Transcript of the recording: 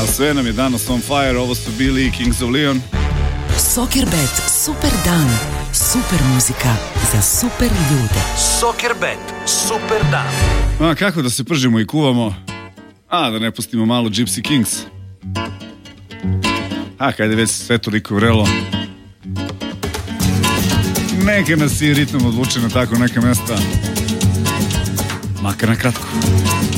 Sve nam je danas on fire, ovo su bili Kings of Leon. Soccerbet, super dan, super muzika za super ljude. Soccerbet, super dan. Kako da se pržimo i kuvamo, da ne pustimo malo Gypsy Kings. Kad je već sve toliko vrelo, neka nas i ritam odluči na tako neka mesta, makar na kratko.